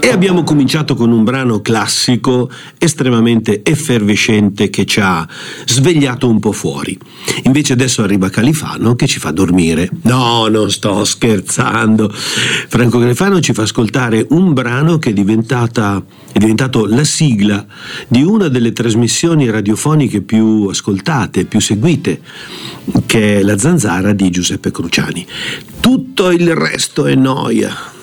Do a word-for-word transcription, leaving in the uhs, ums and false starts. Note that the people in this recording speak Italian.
E abbiamo cominciato con un brano classico estremamente effervescente che ci ha svegliato un po' fuori. Invece adesso arriva Califano che ci fa dormire. No, non sto scherzando. Franco Califano ci fa ascoltare un brano che è diventata è diventato la sigla di una delle trasmissioni radiofoniche più ascoltate, più seguite, che è La Zanzara di Giuseppe Cruciani. Tutto il resto è noia.